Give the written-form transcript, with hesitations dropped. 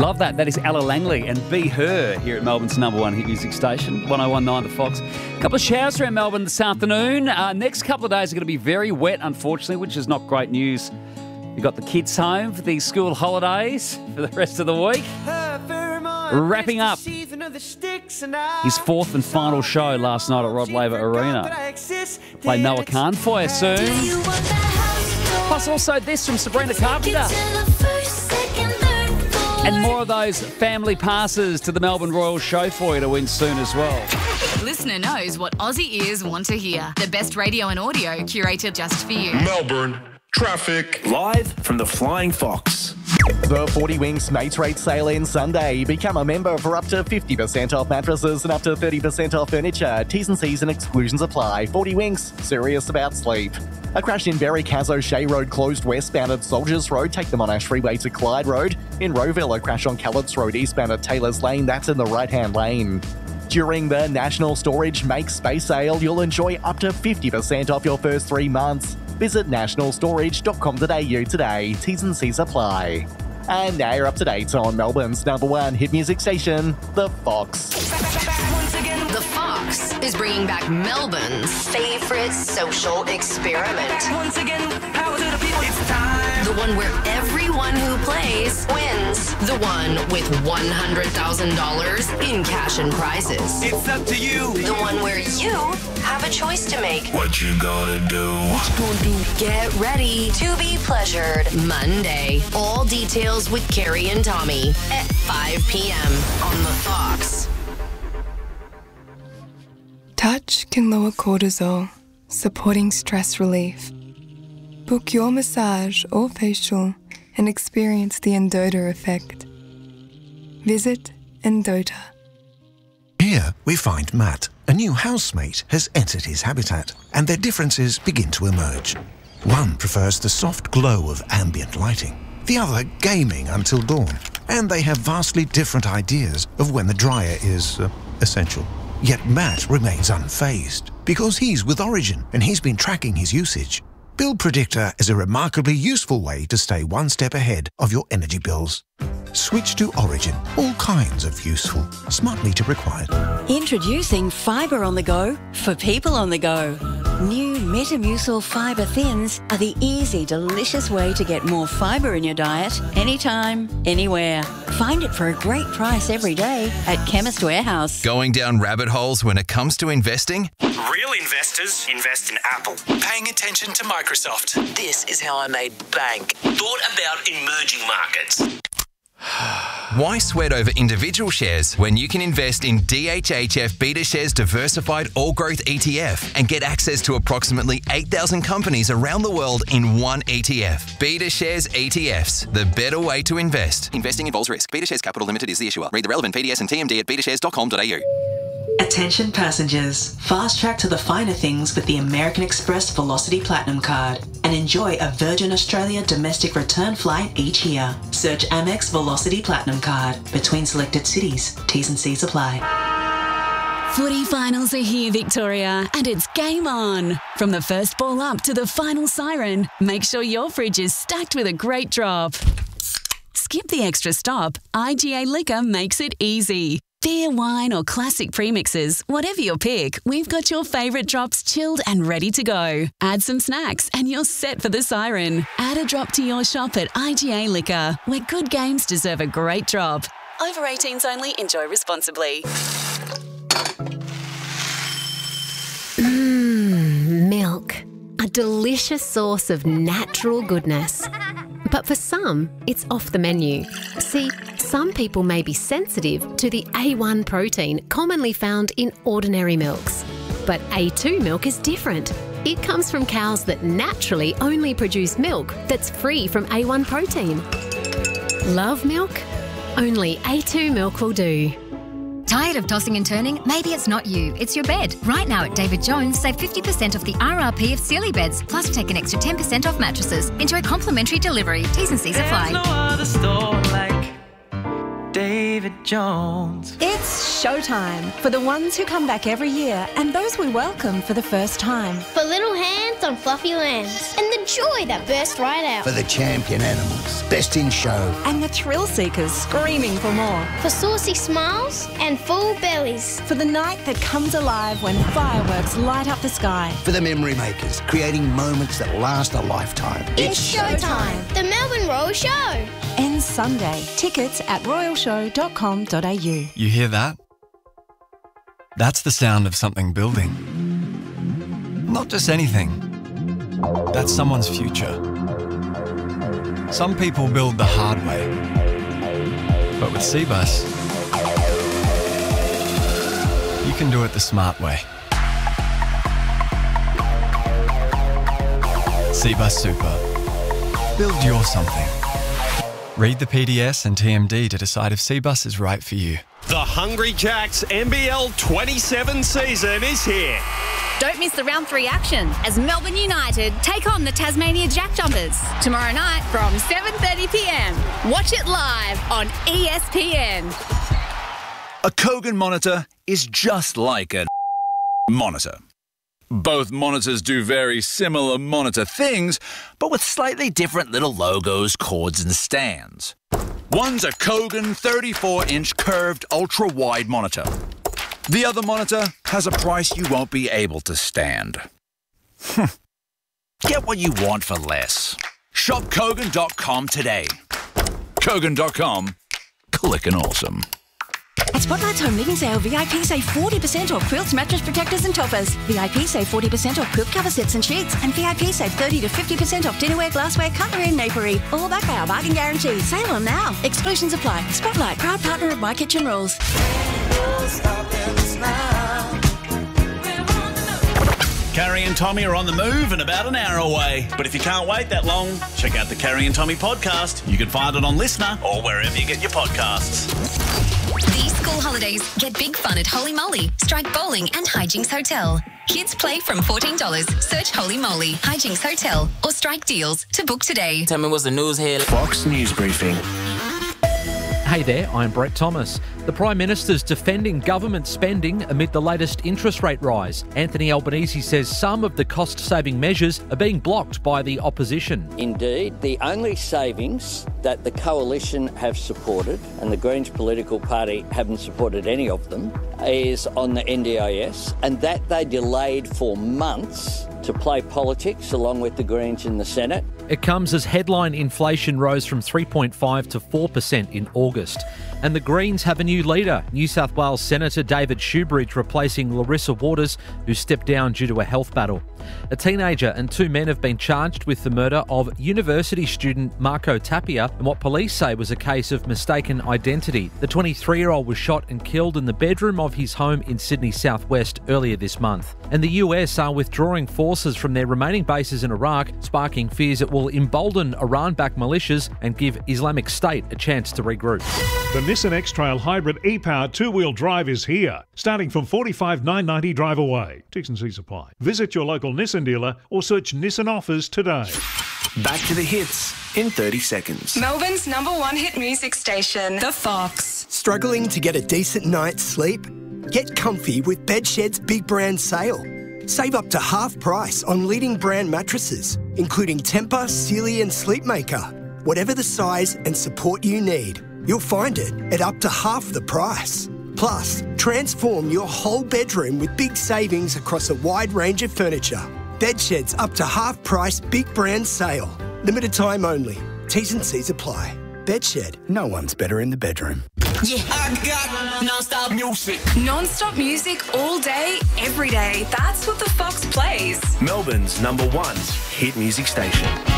Love that. That is Ella Langley and Be Her here at Melbourne's #1 hit music station, 101.9 The Fox. A couple of showers around Melbourne this afternoon. Next couple of days are going to be very wet, unfortunately, which is not great news. We've got the kids home for the school holidays for the rest of the week. Wrapping up his fourth and final show last night at Rod Laver Arena. Play Noah Khan for you soon. Plus also this from Sabrina Carpenter. And more of those family passes to the Melbourne Royal show for you to win soon as well. Listener knows what Aussie ears want to hear. The best radio and audio curated just for you. Melbourne traffic. Live from the Flying Fox. The 40 Winks Mates Rate Sale ends Sunday. Become a member for up to 50% off mattresses and up to 30% off furniture. T's and C's and exclusions apply. 40 Winks, serious about sleep. A crash in Berwick has O'Shea Road closed westbound at Soldiers Road. Take the Monash Freeway to Clyde Road. In Rowville, a crash on Callets Road eastbound at Taylor's Lane. That's in the right-hand lane. During the National Storage Make Space Sale, you'll enjoy up to 50% off your first 3 months. Visit nationalstorage.com.au today. T's and C's apply. And now you're up to date on Melbourne's #1 hit music station, The Fox. Once again, The Fox is bringing back Melbourne's favourite social experiment. Once again, power to the people. It's time. The one where everyone who plays wins. The one with $100,000 in cash and prizes. It's up to you. The one where you have a choice to make. What you gonna do? What you gonna do? Get ready to be pleasured. Monday. All details with Kerry and Tommy at 5 p.m. on The Fox. Touch can lower cortisol, supporting stress relief. Book your massage or facial and experience the Endota effect. Visit Endota. Here we find Matt. A new housemate has entered his habitat, and their differences begin to emerge. One prefers the soft glow of ambient lighting, the other gaming until dawn, and they have vastly different ideas of when the dryer is essential. Yet Matt remains unfazed because he's with Origin and he's been tracking his usage. Bill Predictor is a remarkably useful way to stay one step ahead of your energy bills. Switch to Origin. All kinds of useful. Smart meter required. Introducing Fibre on the Go for people on the go. New Metamucil Fibre Thins are the easy, delicious way to get more fibre in your diet anytime, anywhere. Find it for a great price every day at Chemist Warehouse. Going down rabbit holes when it comes to investing? Real investors invest in Apple. Paying attention to Microsoft. This is how I made bank. Thought about emerging markets. Why sweat over individual shares when you can invest in DHHF BetaShares Diversified All Growth ETF and get access to approximately 8,000 companies around the world in one ETF? BetaShares ETFs, the better way to invest. Investing involves risk. BetaShares Capital Limited is the issuer. Read the relevant PDS and TMD at betashares.com.au. Attention passengers, fast track to the finer things with the American Express Velocity Platinum Card and enjoy a Virgin Australia domestic return flight each year. Search Amex Velocity Platinum Card between selected cities. T's and C's apply. Footy finals are here, Victoria, and it's game on. From the first ball up to the final siren, make sure your fridge is stacked with a great drop. Skip the extra stop. IGA Liquor makes it easy. Beer, wine or classic premixes, whatever your pick, we've got your favourite drops chilled and ready to go. Add some snacks and you're set for the siren. Add a drop to your shop at IGA Liquor, where good games deserve a great drop. Over 18s only, enjoy responsibly. Milk. A delicious source of natural goodness. But for some, it's off the menu. See, some people may be sensitive to the A1 protein commonly found in ordinary milks. But A2 milk is different. It comes from cows that naturally only produce milk that's free from A1 protein. Love milk? Only A2 milk will do. Tired of tossing and turning? Maybe it's not you, it's your bed. Right now at David Jones, save 50% off the RRP of Sealy beds, plus take an extra 10% off mattresses. Enjoy complimentary delivery. T's and C's apply. There's no other store like David David Jones. It's showtime for the ones who come back every year and those we welcome for the first time. For little hands on fluffy lambs and the joy that burst right out. For the champion animals, best in show. And the thrill seekers screaming for more. For saucy smiles and full bellies. For the night that comes alive when fireworks light up the sky. For the memory makers, creating moments that last a lifetime. It's showtime. The Melbourne Royal Show. Ends Sunday. Tickets at royalshow.com.au. You hear that? That's the sound of something building. Not just anything. That's someone's future. Some people build the hard way. But with Cbus, you can do it the smart way. Cbus Super. Build your something. Read the PDS and TMD to decide if Cbus is right for you. The Hungry Jacks NBL 27 season is here. Don't miss the round 3 action as Melbourne United take on the Tasmania Jack Jumpers tomorrow night from 7:30pm. Watch it live on ESPN. A Kogan monitor is just like a monitor. Both monitors do very similar monitor things, but with slightly different little logos, cords and stands. One's a Kogan 34-inch curved ultra-wide monitor. The other monitor has a price you won't be able to stand. Get what you want for less. Shop Kogan.com today. Kogan.com. Clickin' awesome. At Spotlight's Home Living Sale, VIP save 40% off quilts, mattress protectors and toppers. VIP save 40% off quilt cover sets and sheets. And VIP save 30 to 50% off dinnerware, glassware, cutlery and napery. All backed by our bargain guarantee. Sale on now. Exclusions apply. Spotlight, proud partner of My Kitchen Rules. Carrie and Tommy are on the move and about an hour away. But if you can't wait that long, check out the Carrie and Tommy podcast. You can find it on Listener or wherever you get your podcasts. These school holidays, get big fun at Holy Moly, Strike Bowling and Hijinks Hotel. Kids play from $14. Search Holy Moly, Hijinks Hotel or Strike Deals to book today. Tell me what's the news here. Fox News Briefing. Hey there, I'm Brett Thomas. The Prime Minister's defending government spending amid the latest interest rate rise. Anthony Albanese says some of the cost-saving measures are being blocked by the opposition. Indeed, the only savings that the Coalition have supported, and the Greens political party haven't supported any of them, is on the NDIS, and that they delayed for months to play politics along with the Greens in the Senate. It comes as headline inflation rose from 3.5% to 4% in August. And the Greens have a new leader, New South Wales Senator David Shoebridge replacing Larissa Waters, who stepped down due to a health battle. A teenager and 2 men have been charged with the murder of university student Marco Tapia in what police say was a case of mistaken identity. The 23-year-old was shot and killed in the bedroom of his home in Sydney southwest earlier this month. And the US are withdrawing forces from their remaining bases in Iraq, sparking fears it will embolden Iran-backed militias and give Islamic State a chance to regroup. The Nissan X-Trail Hybrid e-power 2-wheel drive is here, starting from $45,990 drive away. T&Cs apply. Visit your local Nissan dealer or search Nissan offers today. Back to the hits in 30 seconds. Melbourne's #1 hit music station, The Fox. Struggling to get a decent night's sleep? Get comfy with Bedshed's big brand sale. Save up to half price on leading brand mattresses, including Tempur, Sealy and Sleepmaker. Whatever the size and support you need, you'll find it at up to half the price. Plus, transform your whole bedroom with big savings across a wide range of furniture. Bedshed's up to half price big brand sale. Limited time only. T&Cs apply. Bedshed, no one's better in the bedroom. Yeah, I got non-stop music. Non-stop music all day, every day. That's what The Fox plays. Melbourne's #1 hit music station.